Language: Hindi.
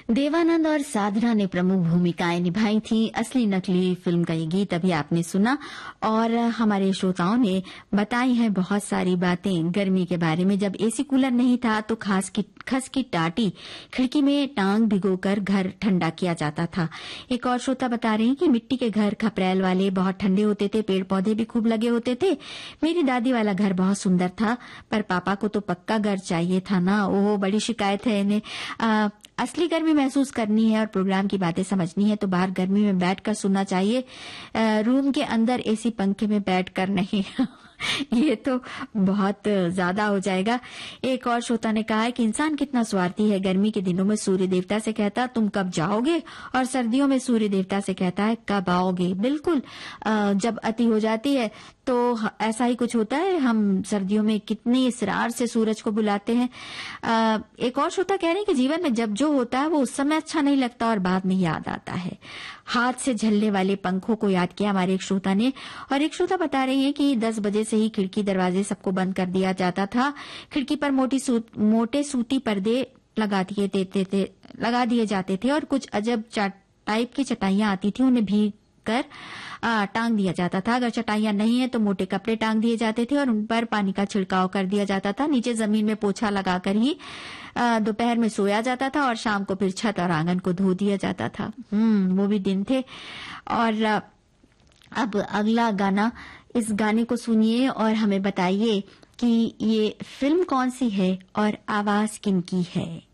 देवानंद और साधना ने प्रमुख भूमिकाएं निभाई थी। असली नकली फिल्म का ये गीत अभी आपने सुना और हमारे श्रोताओं ने बताई हैं बहुत सारी बातें गर्मी के बारे में। जब एसी कूलर नहीं था तो खस की टाटी खिड़की में टांग भिगोकर घर ठंडा किया जाता था। एक और श्रोता बता रहे हैं कि मिट्टी के घर खपरेल वाले बहुत ठंडे होते थे, पेड़ पौधे भी खूब लगे होते थे। मेरी दादी वाला घर बहुत सुंदर था, पर पापा को तो पक्का घर चाहिए था ना। ओह, बड़ी शिकायत है इन्हें। असली गर्मी महसूस करनी है और प्रोग्राम की बातें समझनी है तो बाहर गर्मी में बैठकर सुनना चाहिए, रूम के अंदर एसी पंखे में बैठकर नहीं। ये तो बहुत ज्यादा हो जाएगा। एक और श्रोता ने कहा है कि इंसान कितना स्वार्थी है। गर्मी के दिनों में सूर्य देवता से कहता तुम कब जाओगे, और सर्दियों में सूर्य देवता से कहता है कब आओगे। बिल्कुल, जब अति हो जाती है तो ऐसा ही कुछ होता है। हम सर्दियों में कितनी इसरार से सूरज को बुलाते हैं। एक और श्रोता कह रहे हैं कि जीवन में जब जो होता है वो उस समय अच्छा नहीं लगता और बाद में याद आता है। हाथ से झलने वाले पंखों को याद किया हमारे एक श्रोता ने। और एक श्रोता बता रही है कि 10 बजे से ही खिड़की दरवाजे सबको बंद कर दिया जाता था। खिड़की पर मोटे सूती पर्दे लगा दिए जाते थे और कुछ अजब टाइप की चटाइयां आती थी, उन्हें भीग कर टांग दिया जाता था। अगर चटाइयां नहीं है तो मोटे कपड़े टांग दिए जाते थे और उन पर पानी का छिड़काव कर दिया जाता था। नीचे जमीन में पोछा लगाकर ही दोपहर में सोया जाता था और शाम को फिर छत और आंगन को धो दिया जाता था। वो भी दिन थे। और अब अगला गाना, इस गाने को सुनिए और हमें बताइए कि ये फिल्म कौन सी है और आवाज किनकी है।